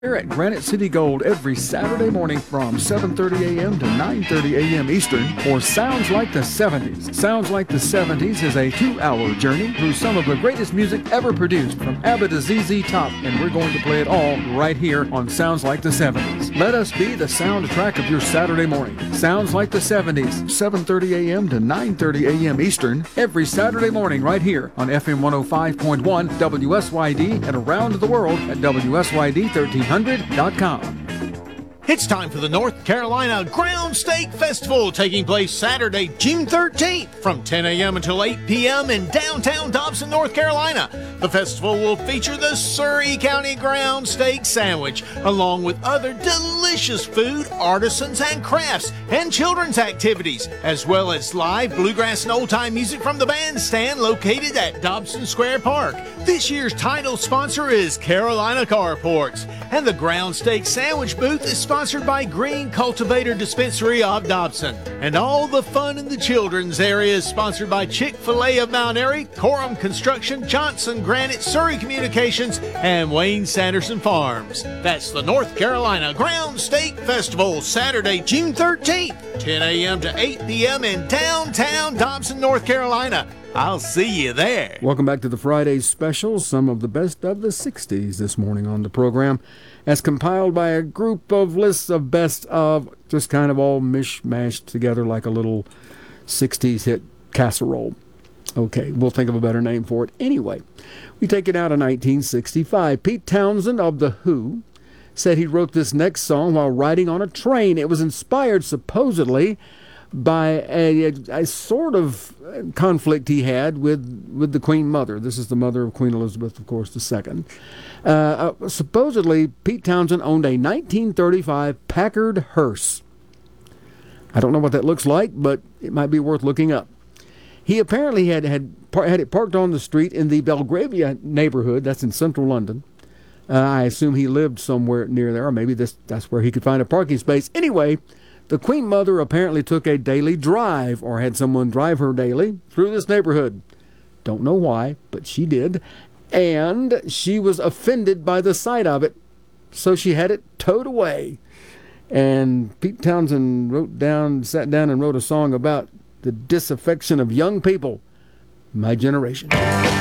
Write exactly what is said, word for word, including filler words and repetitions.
Here at Granite City Gold every Saturday morning from seven thirty a.m. to nine thirty a.m. Eastern for Sounds Like the seventies. Sounds Like the seventies is a two-hour journey through some of the greatest music ever produced from ABBA to Z Z Top, and we're going to play it all right here on Sounds Like the seventies. Let us be the soundtrack of your Saturday morning. Sounds Like the seventies, seven thirty a.m. to nine thirty a.m. Eastern every Saturday morning right here on F M one oh five point one W S Y D and around the world at W S Y D thirteen hundred dot com. It's time for the North Carolina Ground Steak Festival, taking place Saturday, June thirteenth from ten a.m. until eight p.m. in downtown Dobson, North Carolina. The festival will feature the Surry County Ground Steak Sandwich, along with other delicious food, artisans, and crafts, and children's activities, as well as live bluegrass and old-time music from the bandstand located at Dobson Square Park. This year's title sponsor is Carolina Carports, and the Ground Steak Sandwich booth is sponsored by Green Cultivator Dispensary of Dobson. And all the fun in the children's area is sponsored by Chick-fil-A of Mount Airy, Coram Construction, Johnson Granite, Surry Communications, and Wayne Sanderson Farms. That's the North Carolina Ground Steak Festival, Saturday, June thirteenth, ten a.m. to eight p.m. in downtown Dobson, North Carolina. I'll see you there. Welcome back to the Friday special, some of the best of the sixties this morning on the program, as compiled by a group of lists of best of, just kind of all mishmashed together like a little sixties hit casserole. Okay, we'll think of a better name for it. Anyway, we take it out of nineteen sixty-five. Pete Townsend of The Who said he wrote this next song while riding on a train. It was inspired, supposedly, by a, a, a sort of conflict he had with, with the Queen Mother. This is the mother of Queen Elizabeth, of course, the second. Uh, uh, supposedly, Pete Townsend owned a nineteen thirty-five Packard hearse. I don't know what that looks like, but it might be worth looking up. He apparently had, had, had it parked on the street in the Belgravia neighborhood. That's in central London. Uh, I assume he lived somewhere near there, or maybe this, that's where he could find a parking space. Anyway, the Queen Mother apparently took a daily drive, or had someone drive her daily, through this neighborhood. Don't know why, but she did. And she was offended by the sight of it, so she had it towed away. And Pete Townsend wrote down, sat down and wrote a song about the disaffection of young people, my generation.